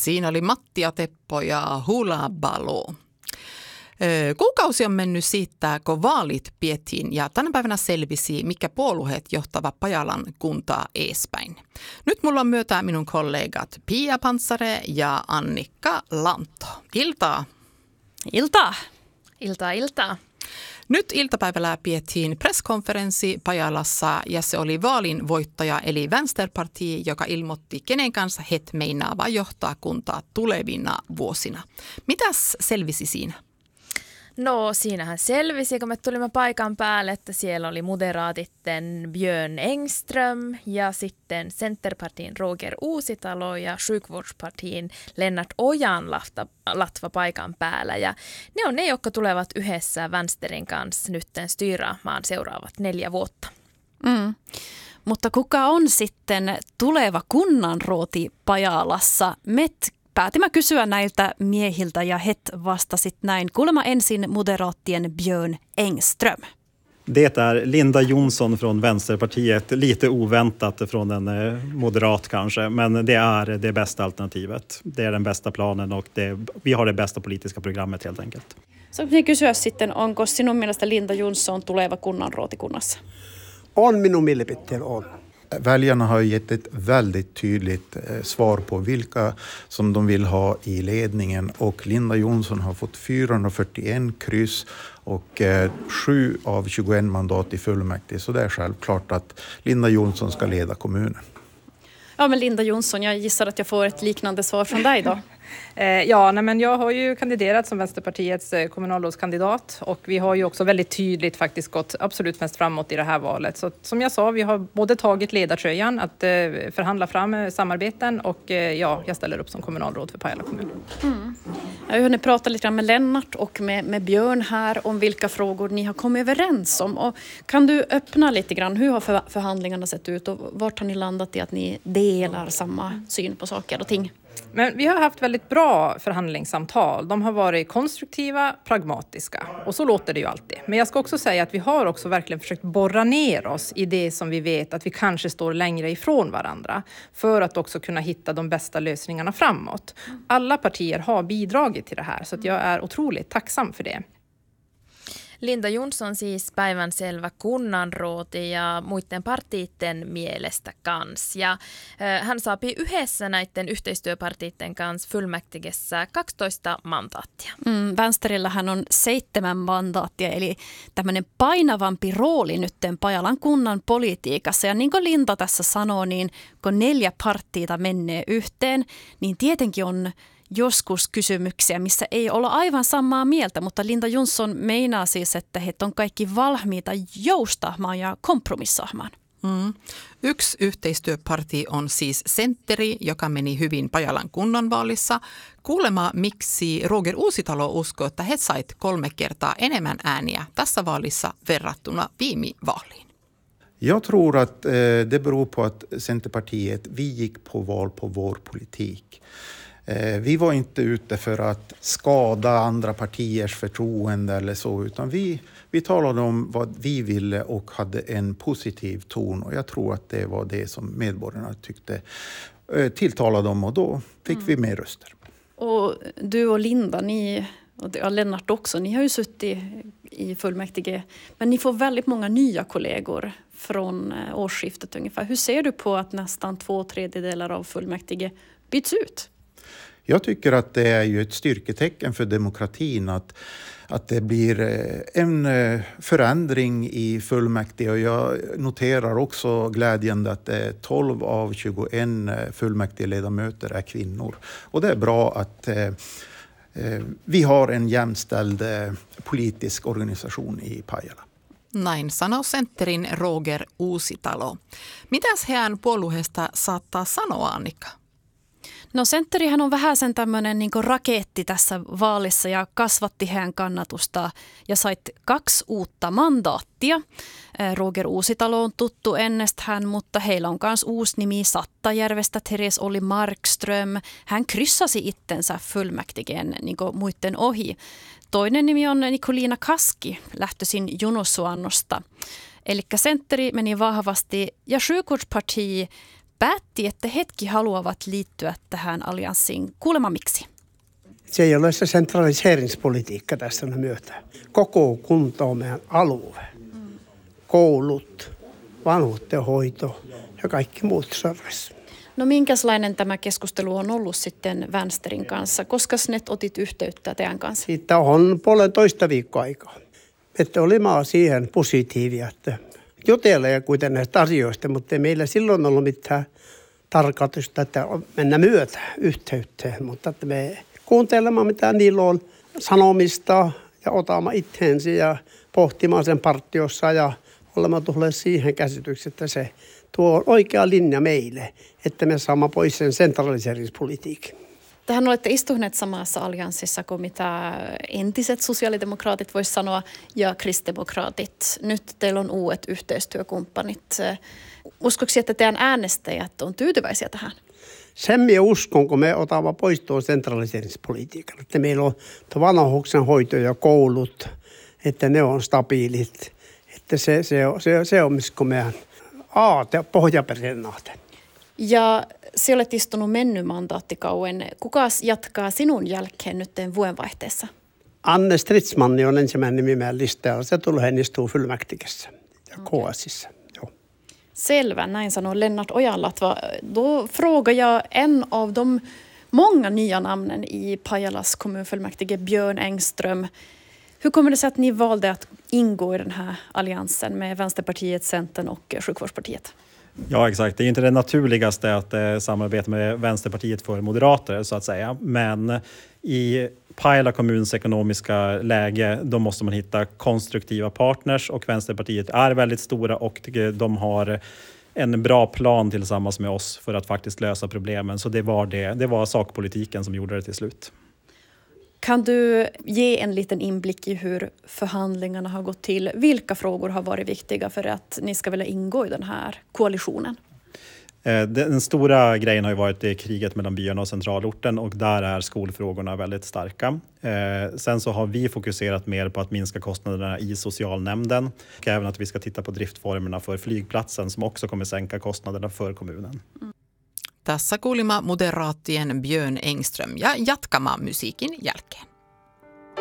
Siinä oli Mattia Teppo ja Hula Baloo. Kuukausi on mennyt siitä, kun vaalit pietiin ja tänä päivänä selvisi, mikä puolueet johtava Pajalan kuntaa eespäin. Nyt mulla on myötä minun kollegat Pia Pantsare ja Annikka Lanto. Iltaa. Iltaa. Iltaa. Nyt iltapäivällä pietiin presskonferenssi Pajalassa ja se oli vaalin voittaja eli Vänsterparti, joka ilmoitti, kenen kanssa het meinaava johtaa kuntaa tulevina vuosina. Mitäs selvisi siinä? No siinähän selvisi, kun me tulimme paikan päälle, että siellä oli moderaatitten Björn Engström ja sitten Centerpartiin Roger Uusitalo ja Sjukvårdspartiin Lennart Ojanlatva paikan päällä. Ja ne on ne, jotka tulevat yhdessä Vänsterin kanssa nytten styraamaan seuraavat 4 vuotta. Mutta kuka on sitten tuleva kunnanrooti Pajalassa? Päätimme kysyä näiltä miehiltä ja het vastasit näin. Kuulemma ensin moderaattien Björn Engström. Det är Linda Jonsson från Vänsterpartiet. Lite oväntat från en moderat kanske, men det är det bästa alternativet. Det är den bästa planen och vi har det bästa politiska programmet helt enkelt. Saanko kysyä sitten, onko sinun mielestä Linda Jonsson tuleva kunnanrooti kunnassa? On minun mielipiteeni on. Väljarna har gett ett väldigt tydligt svar på vilka som de vill ha i ledningen och Linda Jonsson har fått 441 kryss och 7 av 21 mandat i fullmäktige, så det är självklart att Linda Jonsson ska leda kommunen. Ja, men Linda Jonsson, jag gissar att jag får ett liknande svar från dig då. Men jag har ju kandiderat som Vänsterpartiets kommunalrådskandidat och vi har ju också väldigt tydligt faktiskt gått absolut mest framåt i det här valet. Så som jag sa, vi har både tagit ledartröjan att förhandla fram samarbeten och jag ställer upp som kommunalråd för Pajala kommun. Jag har hunnit prata lite grann med Lennart och med Björn här om vilka frågor ni har kommit överens om. Och kan du öppna lite grann, hur har förhandlingarna sett ut och vart har ni landat i att ni delar samma syn på saker och ting? Men vi har haft väldigt bra förhandlingssamtal. De har varit konstruktiva, pragmatiska. Och så låter det ju alltid. Men jag ska också säga att vi har också verkligen försökt borra ner oss i det som vi vet att vi kanske står längre ifrån varandra. För att också kunna hitta de bästa lösningarna framåt. Alla partier har bidragit till det här. Så att jag är otroligt tacksam för det. Linda Jonsson siis päivänselvä kunnanrooti ja muiden partiitten mielestä kans. Ja hän saapi yhdessä näiden yhteistyöpartiitten kanssa fullmäktigessä 12 mandaattia. Vänsterillähän on 7 mandaattia, eli tämmöinen painavampi rooli nytten Pajalan kunnan politiikassa. Ja niin kuin Linda tässä sanoo, niin kun 4 partiita menee yhteen, niin tietenkin on joskus kysymyksiä, missä ei olla aivan samaa mieltä, mutta Linda Jonsson meinaa siis, että he on kaikki valmiita joustamaan ja kompromissaamaan. Yksi yhteistyöparti on siis Centeri, joka meni hyvin Pajalan kunnanvaalissa. Kuulemma, miksi Roger Uusitalo uskoo, että he sait 3 kertaa enemmän ääniä tässä vaalissa verrattuna viime vaaliin. Jag tror att det beror på att Centerpartiet, vi gick på val på vår politik. Vi var inte ute för att skada andra partiers förtroende eller så, utan vi talade om vad vi ville och hade en positiv ton. Och jag tror att det var det som medborgarna tyckte tilltalade om och då fick vi mer röster. Och du och Linda, och Lennart också, ni har ju suttit i fullmäktige, men ni får väldigt många nya kollegor från årsskiftet ungefär. Hur ser du på att nästan 2/3 av fullmäktige byts ut? Jag tycker att det är ju ett styrketecken för demokratin att det blir en förändring i fullmäktige. Och jag noterar också glädjande att 12 av 21 fullmäktigeledamöter är kvinnor. Och det är bra att vi har en jämställd politisk organisation i Pajala. Näin sanoo Centerin Roger Uusitalo. Mitäs heidän puolueesta saattaa sanoa, Annikka? No Centerihän on vähän sen tämmöinen niin kuin raketti tässä vaalissa ja kasvatti heidän kannatusta ja sait 2 uutta mandaattia. Roger Uusitalo on tuttu ennestään, mutta heillä on myös uusi nimi Sattajärvestä, Therese Olli Markström. Hän kryssasi itsensä fullmäktigeen niin kuin muiden ohi. Toinen nimi on Nikolina Kaski, lähtöisin Junosuannosta. Eli Centeri meni vahvasti ja Sjukvårdsparti päätti, että hetki haluavat liittyä tähän allianssiin. Kuulemma miksi? Se ei ole se centraliseringspolitiikka tässä myötä. Koko kunta on meidän alue. Koulut, vanhustenhoito ja kaikki muut service. No minkälainen tämä keskustelu on ollut sitten Vänsterin kanssa? Koska net otit yhteyttä teidän kanssa? Siitä on 1,5 viikkoa aikaa. Että olimme siihen positiivia, että jutelee kuitenkin näistä asioista, mutta ei meillä silloin ollut mitään tarkoitusta, että mennä myötä yhteyteen. Mutta että me kuuntelemme, mitä niillä on sanomista ja otamme itseensä ja pohtimaan sen partiossa ja olemme tulleet siihen käsitykseen, että se tuo oikea linja meille, että me saamme pois sen centraliseringspolitiikin. Tähän olette istuneet samassa allianssissa kuin mitä entiset sosiaalidemokraatit voisi sanoa ja kristdemokraatit. Nyt teillä on uudet yhteistyökumppanit. Uskoksi, että teidän äänestäjät on tyytyväisiä tähän? Sen minä uskon, kun me otamme pois tuon centraliseringspolitiikan. Että meillä on vanhuksen hoito ja koulut, että ne on stabiilit. Että se on missä meidän pohjaperinnaaten. Ja sinä olet istunut mennyt mandaattikauen. Kuka jatkaa sinun jälkeen nyt vuodenvaihteessa? Anne Stridsman on ensimmäinen nimi meidän listalla. Se tulee istua fullmäktigessä ja KSissa. Selvä, näin sanoo Lennart Ojanlatva. Då frågar jag en av de många nya namnen i Pajalas kommunfullmäktige, Björn Engström. Hur kommer det sig att ni valde att ingå i den här alliansen med Vänsterpartiet, Centern och Sjukvårdspartiet? Ja, exakt. Det är inte det naturligaste att samarbeta med Vänsterpartiet för moderater, så att säga. Men i Pajala kommuns ekonomiska läge, då måste man hitta konstruktiva partners, och Vänsterpartiet är väldigt stora och de har en bra plan tillsammans med oss för att faktiskt lösa problemen. Så det var sakpolitiken som gjorde det till slut. Kan du ge en liten inblick i hur förhandlingarna har gått till? Vilka frågor har varit viktiga för att ni ska vilja ingå i den här koalitionen? Den stora grejen har ju varit kriget mellan byarna och centralorten, och där är skolfrågorna väldigt starka. Sen så har vi fokuserat mer på att minska kostnaderna i socialnämnden, och även att vi ska titta på driftformerna för flygplatsen som också kommer sänka kostnaderna för kommunen. Tässä kuulimme moderaattien Björn Engström ja jatkamaan musiikin jälkeen.